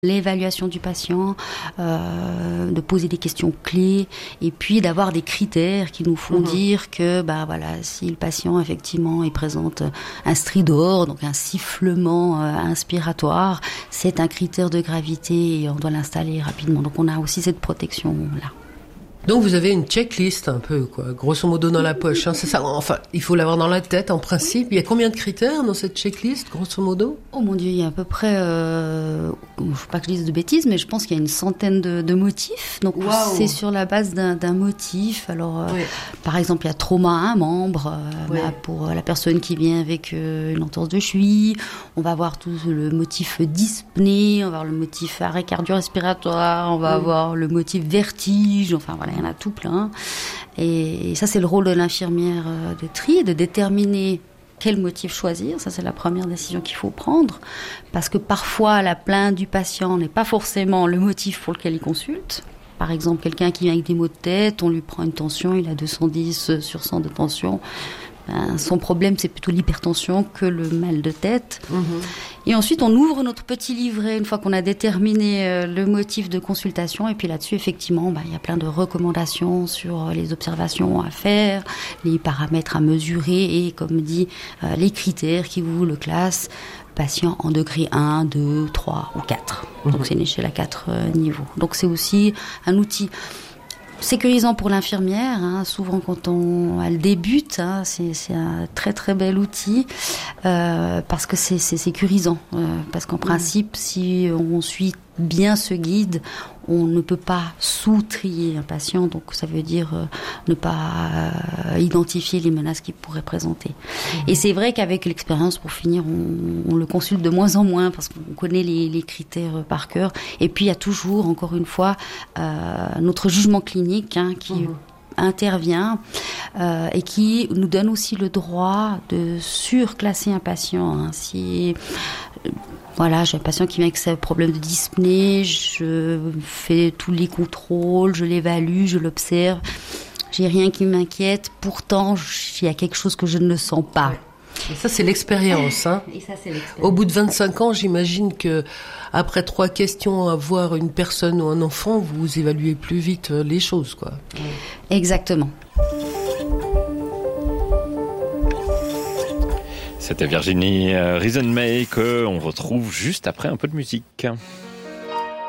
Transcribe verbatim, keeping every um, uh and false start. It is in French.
L'évaluation du patient, euh, de poser des questions clés et puis d'avoir des critères qui nous font mmh. dire que bah voilà, si le patient effectivement il présente un stridor, donc un sifflement euh, inspiratoire, c'est un critère de gravité et on doit l'installer rapidement. Donc on a aussi cette protection là. Donc vous avez une checklist un peu, quoi, grosso modo dans la poche, hein, c'est ça. Enfin, il faut l'avoir dans la tête en principe. Il y a combien de critères dans cette checklist, grosso modo ? Oh mon Dieu, il y a à peu près, euh, il ne faut pas que je dise de bêtises, mais je pense qu'il y a une centaine de, de motifs. Donc wow. C'est sur la base d'un, d'un motif. Alors, euh, oui. par exemple, il y a trauma à un membre, euh, oui. bah, pour la personne qui vient avec euh, une entorse de cheville. On va avoir tout le motif dyspnée, on va avoir le motif arrêt cardio-respiratoire, on va oui. avoir le motif vertige, enfin voilà. Il y en a tout plein. Et ça, c'est le rôle de l'infirmière de tri, de déterminer quel motif choisir. Ça, c'est la première décision qu'il faut prendre. Parce que parfois, la plainte du patient n'est pas forcément le motif pour lequel il consulte. Par exemple, quelqu'un qui vient avec des maux de tête, on lui prend une tension, il a deux cent dix sur cent de tension. Ben, son problème, c'est plutôt l'hypertension que le mal de tête. Mmh. Et ensuite, on ouvre notre petit livret une fois qu'on a déterminé euh, le motif de consultation. Et puis là-dessus, effectivement, ben, il y a plein de recommandations sur les observations à faire, les paramètres à mesurer et, comme dit, euh, les critères qui vous le classent. Patient en degré un, deux, trois ou quatre. Mmh. Donc, c'est une échelle à quatre euh, niveaux. Donc, c'est aussi un outil sécurisant pour l'infirmière, hein, souvent quand on elle débute, hein, c'est, c'est un très très bel outil euh, parce que c'est, c'est sécurisant. Euh, parce qu'en mmh. principe, si on suit bien ce guide, on ne peut pas sous-trier un patient, donc ça veut dire euh, ne pas euh, identifier les menaces qu'il pourrait présenter. Mmh. Et c'est vrai qu'avec l'expérience, pour finir, on, on le consulte de moins en moins parce qu'on connaît les, les critères par cœur. Et puis il y a toujours, encore une fois, euh, notre jugement clinique hein, qui mmh. intervient euh, et qui nous donne aussi le droit de surclasser un patient. Hein, si Voilà, j'ai un patient qui vient avec ses problèmes de dyspnée, je fais tous les contrôles, je l'évalue, je l'observe, j'ai rien qui m'inquiète, pourtant il y a quelque chose que je ne sens pas. Et ça, c'est l'expérience. Hein. Et ça, c'est l'expérience. Au bout de vingt-cinq ans, j'imagine que après trois questions à voir une personne ou un enfant, vous évaluez plus vite les choses, quoi. Exactement. C'était Virginie Riesenmay qu'on retrouve juste après un peu de musique.